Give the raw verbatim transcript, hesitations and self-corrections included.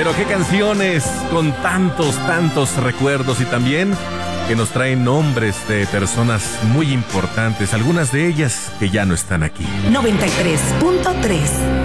Pero qué canciones con tantos, tantos recuerdos y también que nos traen nombres de personas muy importantes, algunas de ellas que ya no están aquí. noventa y tres punto tres